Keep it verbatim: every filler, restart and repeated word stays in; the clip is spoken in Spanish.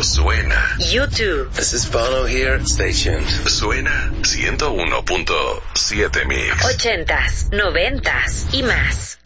Esto suena. YouTube. This is Bono here. Stay tuned. Suena ciento uno punto siete Mix. Ochentas, noventas y más.